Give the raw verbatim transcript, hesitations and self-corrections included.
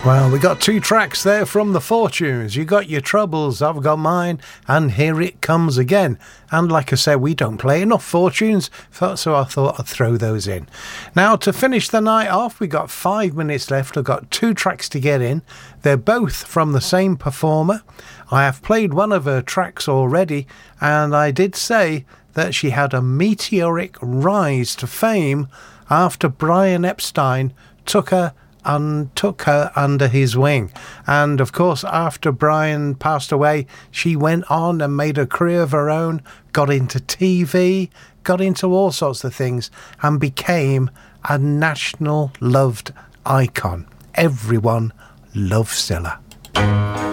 Well, we got two tracks there from the Fortunes. You got Your Troubles, I've Got Mine, and Here It Comes Again. And like I said, we don't play enough Fortunes, so I thought I'd throw those in. Now, to finish the night off, we got five minutes left. I've got two tracks to get in. They're both from the same performer. I have played one of her tracks already, and I did say that she had a meteoric rise to fame after Brian Epstein took her and took her under his wing. And of course, after Brian passed away, she went on and made a career of her own, got into T V, got into all sorts of things, and became a national loved icon. Everyone loves Cilla.